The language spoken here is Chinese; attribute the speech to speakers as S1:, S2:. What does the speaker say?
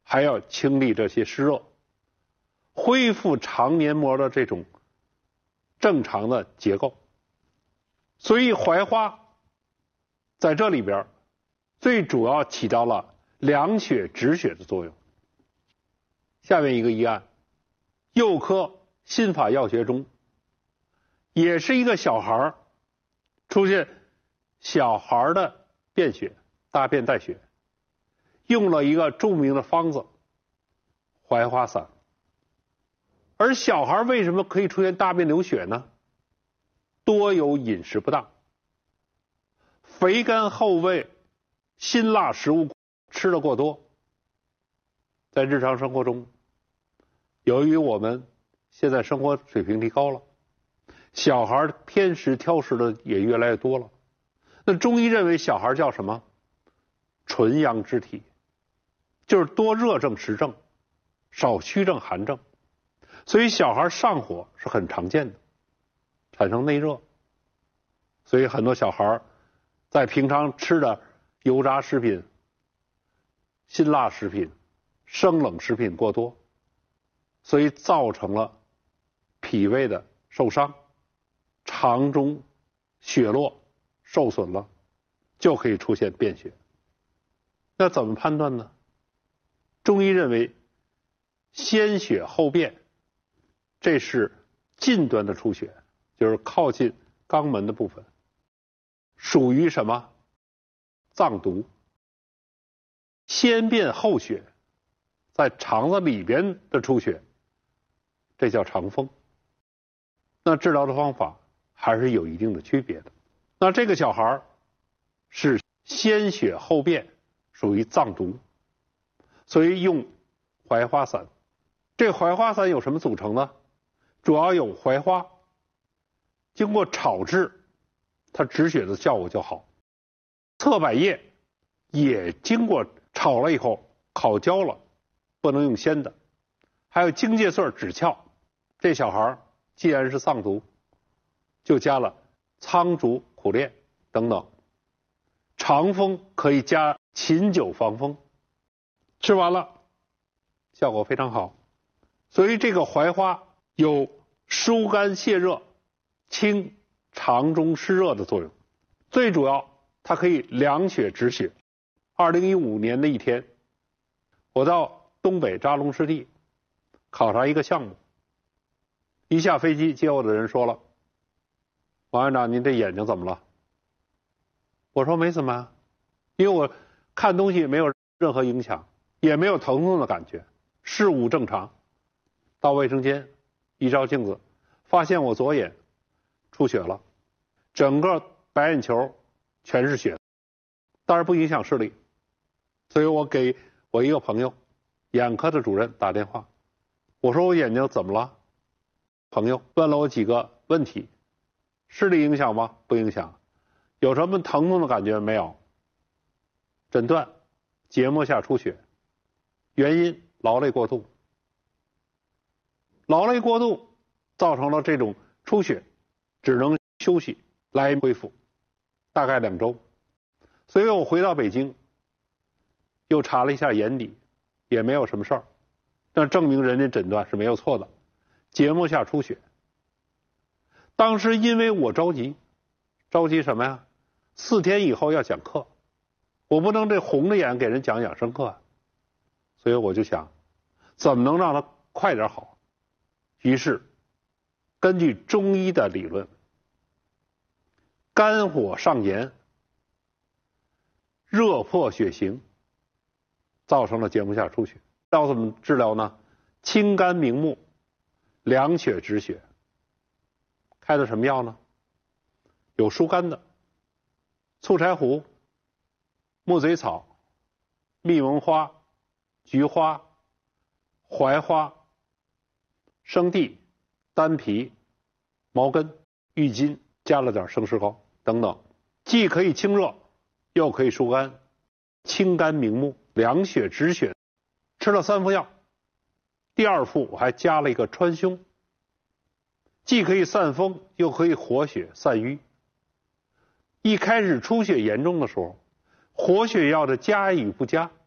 S1: 还要清理这些湿热，恢复肠黏膜的这种正常的结构。所以槐花在这里边最主要起到了凉血止血的作用。下面一个议案，幼科心法药学中，也是一个小孩出现小孩的便血，大便带血，用了一个著名的方子槐花散。而小孩为什么可以出现大便流血呢？多有饮食不当，肥甘厚味、辛辣食物吃得过多。在日常生活中，由于我们现在生活水平提高了，小孩偏食挑食的也越来越多了。那中医认为小孩叫什么？纯阳之体，就是多热症实症，少虚症寒症。所以小孩上火是很常见的，产生内热。所以很多小孩在平常吃的油炸食品、辛辣食品、生冷食品过多，所以造成了脾胃的受伤，肠中血络受损了，就可以出现便血。那怎么判断呢？中医认为先血后便，这是近端的出血，就是靠近肛门的部分，属于什么？脏毒。先便后血，在肠子里边的出血，这叫肠风。那治疗的方法还是有一定的区别的。那这个小孩是先血后便，属于脏毒，所以用槐花散。这槐花散有什么组成呢？主要有槐花，经过炒制，它止血的效果就好。侧柏叶也经过炒了以后烤焦了，不能用鲜的。还有荆芥穗止窍，这小孩既然是脏毒，就加了苍术、苦楝等等。肠风可以加琴酒防风，吃完了效果非常好。所以这个槐花有疏肝泻热、清肠中湿热的作用。最主要它可以凉血止血。2015年的一天，我到东北扎龙湿地考察一个项目，一下飞机接我的人说了，王院长您这眼睛怎么了？我说没怎么啊，因为我看东西没有任何影响，也没有疼痛的感觉，视物正常。到卫生间一照镜子，发现我左眼出血了，整个白眼球全是血，当然不影响视力。所以我给我一个朋友，眼科的主任打电话，我说我眼睛怎么了？朋友问了我几个问题，视力影响吗？不影响。有什么疼痛的感觉没有？诊断结膜下出血，原因劳累过度。劳累过度造成了这种出血，只能休息来恢复，大概2周。所以我回到北京，又查了一下眼底，也没有什么事儿，但证明人家诊断是没有错的，结膜下出血。当时因为我着急什么呀？4天以后要讲课，我不能这红着眼给人讲养生课啊，所以我就想怎么能让他快点好。于是根据中医的理论，肝火上炎，热破血行，造成了结膜下出血。要怎么治疗呢？清肝明目，凉血止血。开的什么药呢？有疏肝的醋柴胡、木贼草、蜜蒙花、菊花、槐花、生地、丹皮、毛根、郁金，加了点生石膏等等，既可以清热，又可以疏肝，清肝明目，凉血止血。吃了3副药，第2副我还加了一个川芎，既可以散风，又可以活血散瘀。一开始出血严重的时候，活血药的加与不加，